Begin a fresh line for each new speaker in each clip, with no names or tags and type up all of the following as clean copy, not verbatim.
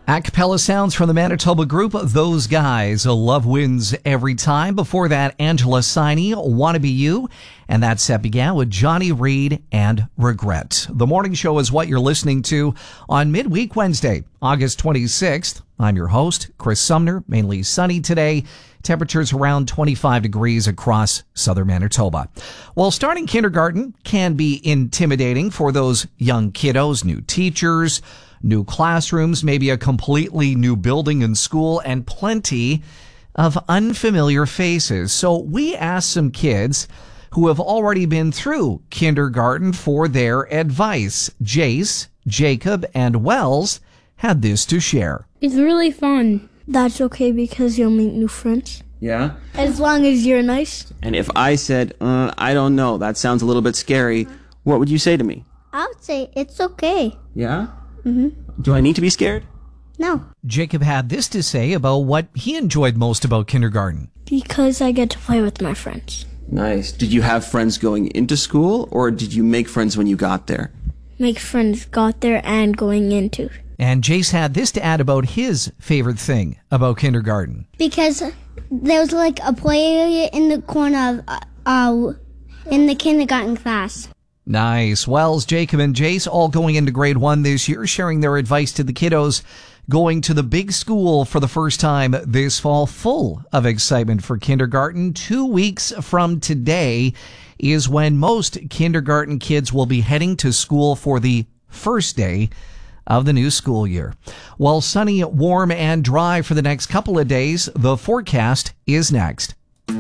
A cappella sounds from the Manitoba group Those Guys. Love wins every time. Before that, Angela Siney, Wanna Be You. And that set began with Johnny Reed and Regret. The morning show is what you're listening to on midweek Wednesday, August 26th. I'm your host, Chris Sumner. Mainly sunny today. Temperatures around 25 degrees across southern Manitoba. Well, starting kindergarten can be intimidating for those young kiddos, new teachers, new classrooms, maybe a completely new building and school, and plenty of unfamiliar faces. So we asked some kids who have already been through kindergarten for their advice. Jace, Jacob, and Wells had this to share.
It's really fun.
That's okay because you'll meet new friends.
Yeah?
As long as you're nice.
And if I said, I don't know, that sounds a little bit scary, what would you say to me?
I would say it's okay.
Yeah? Do I need to be scared?
No.
Jacob had this to say about what he enjoyed most about kindergarten.
Because I get to play with my friends.
Nice. Did you have friends going into school, or did you make friends when you got there?
Make friends got there and going into.
And Jace had this to add about his favorite thing about kindergarten.
Because there was like a play area in the corner of in the kindergarten class.
Nice. Wells, Jacob, and Jace all going into grade 1 this year, sharing their advice to the kiddos going to the big school for the first time this fall, full of excitement for kindergarten. 2 weeks from today is when most kindergarten kids will be heading to school for the first day of the new school year. While sunny, warm, and dry for the next couple of days, the forecast is next.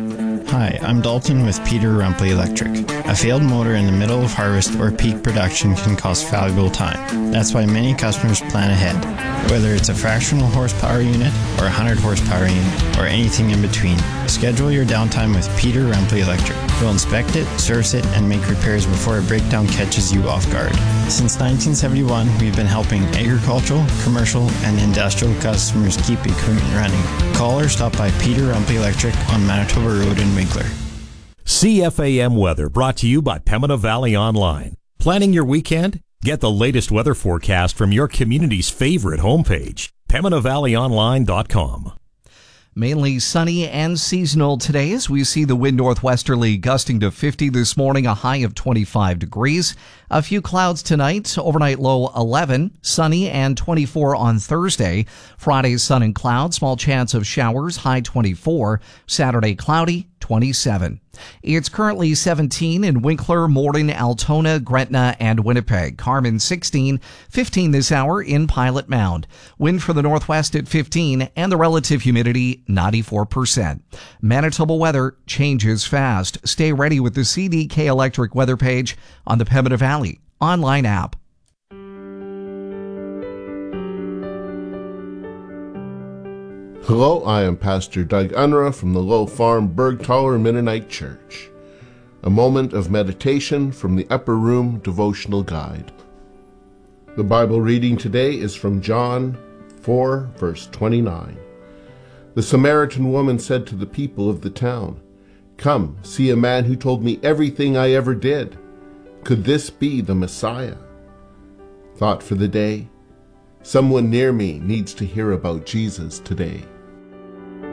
Hi, I'm Dalton with Peter Rumpley Electric. A failed motor in the middle of harvest or peak production can cost valuable time. That's why many customers plan ahead. Whether it's a fractional horsepower unit or a 100 horsepower unit or anything in between, schedule your downtime with Peter Rumpley Electric. We'll inspect it, service it, and make repairs before a breakdown catches you off guard. Since 1971, we've been helping agricultural, commercial, and industrial customers keep equipment running. Call or stop by Peter Rumpley Electric on Manitoba Road in Winkler.
CFAM weather brought to you by Pembina Valley Online. Planning your weekend? Get the latest weather forecast from your community's favorite homepage, PembinaValleyOnline.com.
Mainly sunny and seasonal today as we see the wind northwesterly gusting to 50 this morning, a high of 25 degrees. A few clouds tonight, overnight low 11, sunny and 24 on Thursday. Friday, sun and clouds, small chance of showers, high 24. Saturday, cloudy, 27. It's currently 17 in Winkler, Morden, Altona, Gretna, and Winnipeg. Carmen 16, 15 this hour in Pilot Mound. Wind for the northwest at 15 and the relative humidity 94%. Manitoba weather changes fast. Stay ready with the CDK Electric weather page on the Pembina Valley online app.
Hello, I am Pastor Doug Unruh from the Low Farm Bergtaler Mennonite Church. A moment of meditation from the Upper Room Devotional Guide. The Bible reading today is from John 4, verse 29. The Samaritan woman said to the people of the town, "Come, see a man who told me everything I ever did. Could this be the Messiah?" Thought for the day: someone near me needs to hear about Jesus today.